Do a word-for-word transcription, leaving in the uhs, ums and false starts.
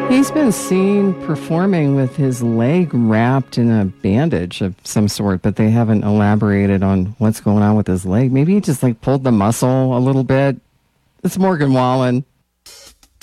He's been seen performing with his leg wrapped in a bandage of some sort, but they haven't elaborated on what's going on with his leg. Maybe he just like pulled the muscle a little bit. It's Morgan Wallen.